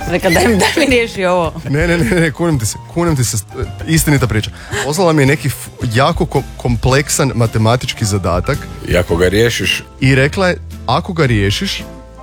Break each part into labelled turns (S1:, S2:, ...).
S1: Reka, daj mi riješi ovo.
S2: Ne, kunem ti se, istinita priča. Poslala mi je neki jako kompleksan matematički zadatak.
S3: I ako ga riješiš?
S2: I rekla je, ako ga riješiš,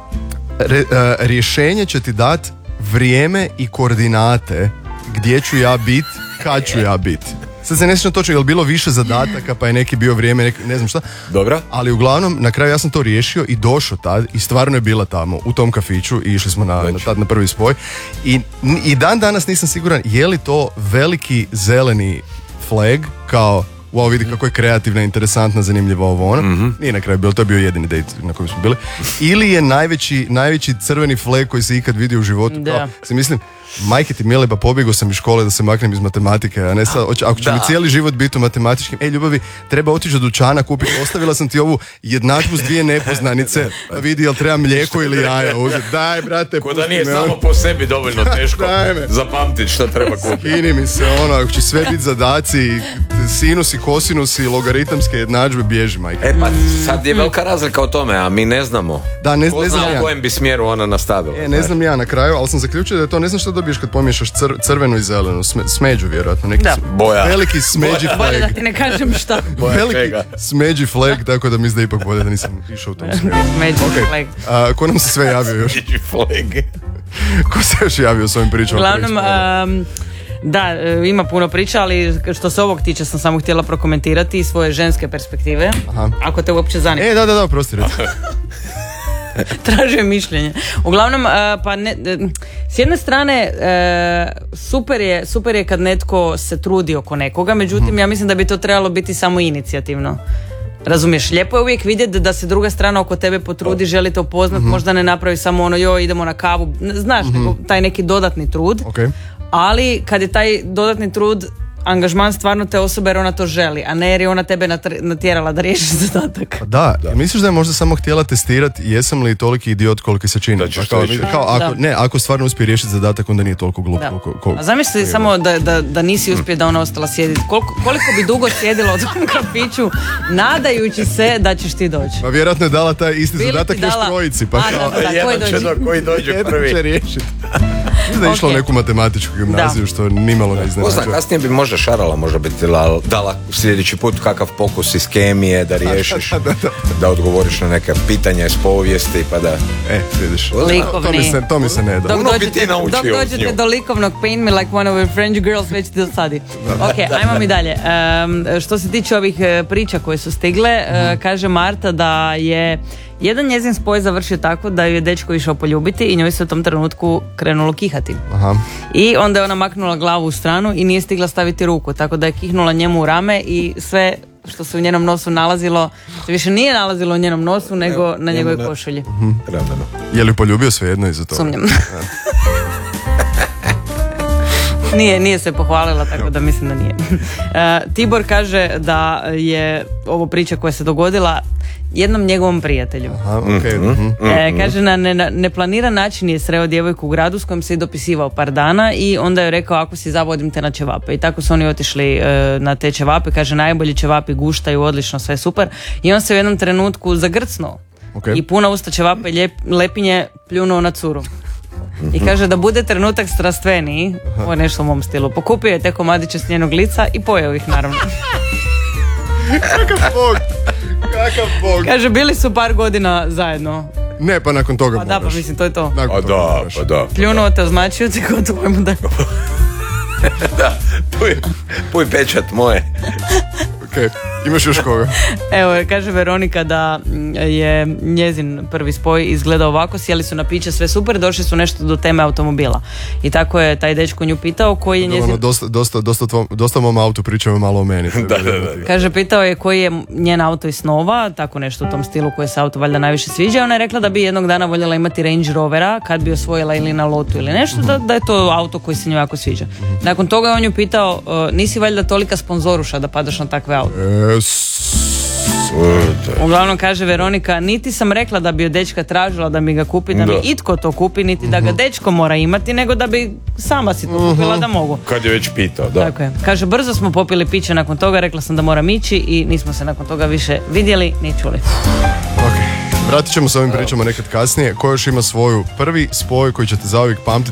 S2: rješenje će ti dati vrijeme i koordinate gdje ću ja biti, kad ću ja biti. Sad se ne sjećam točno, je li bilo više zadataka, pa je neki bio vrijeme, ne znam šta.
S3: Dobro.
S2: Ali uglavnom, na kraju ja sam to riješio i došao tad i stvarno je bila tamo, u tom kafiću i išli smo na prvi spoj. I dan danas nisam siguran je li to veliki zeleni flag, kao wow, vidi kako je kreativna, interesantna, zanimljiva ovo ono. Nije na kraju bilo, to je bio jedini date na kojem smo bili. Ili je najveći crveni flag koji se ikad vidio u životu. Kao, si mislim, majke ti mile, pa pobjegao sam iz škole da se maknem iz matematike, a ne sad, ako će mi cijeli život biti u matematičkim, ljubavi, treba otići do dućana, kupiti, ostavila sam ti ovu jednadžbu s 2 nepoznanice, pa vidi jel treba mlijeko ili jaja uzeti. Daj, brate,
S3: ko da nije samo po sebi dovoljno teško zapamtiti što treba kupiti.
S2: Skini mi se ako će sve biti zadaci, sinusi, kosinusi, logaritamske jednadžbe, bježi, majke.
S3: Pa sad je velika razlika o tome, a mi ne znamo.
S2: Da, ne
S3: znam
S2: ja.
S3: U kojem bi smjeru ona nastavila.
S2: Ne znam ja na kraju, ali sam zaključio da je to, ne znam što dobiješ kad pomiješaš crvenu i zelenu, smeđu vjerojatno, neki veliki smeđi flag.
S1: Bolje da ti ne kažem šta.
S2: Veliki smeđi flag, tako da mislim da ipak bolje da nisam išao u tom smjeru.
S1: Smeđi flag.
S2: Ko nam se sve javio još?
S3: Smeđi flag.
S2: Ko se još javio s ovim pričama?
S1: Uglavnom, da, ima puno priča, ali što se ovog tiče sam samo htjela prokomentirati iz svoje ženske perspektive.
S2: Aha.
S1: Ako te uopće zanima.
S2: Da, prosti reći.
S1: Tražujem mišljenje. Uglavnom, pa ne, s jedne strane super je kad netko se trudi oko nekoga, međutim ja mislim da bi to trebalo biti samo inicijativno. Razumiješ, lijepo je uvijek vidjeti da se druga strana oko tebe potrudi, želi te upoznat, možda ne napravi samo ono idemo na kavu, znaš, nego taj neki dodatni trud.
S2: Okay.
S1: Ali kad je taj dodatni trud angažman stvarno te osobe jer ona to želi, a ne jer je ona tebe natjerala da riješiš zadatak.
S2: Da. Misliš da je možda samo htjela testirati jesam li toliki idiot koliki se čini? Ako stvarno uspije riješiti zadatak, onda nije toliko glup.
S1: A zamisli samo da nisi uspio da ona ostala sjediti. Koliko bi dugo sjedila u tom kafiću nadajući se da ćeš ti doći?
S2: Pa vjerojatno je dala taj isti zadatak još trojici. Pa
S3: koji dođe prvi
S2: će riješiti. Da je išla u neku matematičku gimnaziju, što nimalo ne iznenađuje.
S3: Kasnije bi možda šarala, možda bi dala sljedeći put kakav pokus iz kemije da riješiš, da odgovoriš na neka pitanja iz povijesti, pa da...
S2: vidiš,
S1: likovni.
S2: To mi se ne da.
S1: Dok dođete do likovnog Paint Me Like One of Your French Girls, već ti dosadi. Ok, ajmo mi dalje. Što se tiče ovih priča koje su stigle, kaže Marta da je jedan njezin spoj završio tako da ju je dečko išao poljubiti i njoj se u tom trenutku krenulo kihati. Aha. I onda je ona maknula glavu u stranu i nije stigla staviti ruku, tako da je kihnula njemu u rame i sve što se u njenom nosu nalazilo, se više nije nalazilo u njenom nosu nego na njegovoj košulji.
S2: Je li poljubio svejedno iza toga?
S1: Sumnjam. Nije se pohvalila, tako da mislim da nije. Tibor kaže da je ovo priča koja se dogodila jednom njegovom prijatelju.
S2: Aha, okay.
S1: Kaže, na neplaniran način je sreo djevojku u gradu s kojom se i dopisivao par dana i onda je rekao ako si zavodim te na ćevape. I tako su oni otišli na te ćevape. Kaže, najbolji ćevapi guštaju, odlično, sve super. I on se u jednom trenutku zagrcnuo. I puna usta ćevape i lepinje pljunuo na curu. I kaže da bude trenutak strastveniji, ovo je nešto u mom stilu, pokupio je te komadiće s njenog lica i pojeo ih naravno.
S2: Kakav bog.
S1: Kaže, bili su par godina zajedno.
S2: Ne, pa nakon toga moraš.
S1: Da, pa mislim, to je to.
S3: Da.
S1: Pljunuo te, označio ti kod tvojemu da...
S3: Da, puj pečat moje.
S2: Okay. Imaš još koga?
S1: Evo, kaže Veronika da je njezin prvi spoj izgledao ovako, sjeli su na piće, sve super, došli su nešto do teme automobila. I tako je taj dečko nju pitao koji je njezin...
S2: Dosta mom autu pričamo malo o meni.
S3: Da.
S1: Kaže, pitao je koji je njen auto iz snova, tako nešto u tom stilu koje se auto valjda najviše sviđa. Ona je rekla da bi jednog dana voljela imati Range Rovera kad bi osvojila ili na lotu ili nešto, da je to auto koji se njoj jako sviđa. Nakon toga je on ju pitao, nisi valjda tolika sponzoruša da padaš na takve auto? Uglavnom, kaže Veronika, niti sam rekla da bi od dečka tražila da mi ga kupi, da mi itko to kupi, niti da ga dečko mora imati, nego da bi sama si to kupila da mogu.
S3: Kad je već pitao, da.
S1: Tako je. Kaže, brzo smo popili piće nakon toga, rekla sam da moram ići i nismo se nakon toga više vidjeli ni čuli.
S2: Ok, vratit ćemo se ovim pričama nekad kasnije. Ko još ima svoju prvi spoj koji ćete zauvijek pamtiti?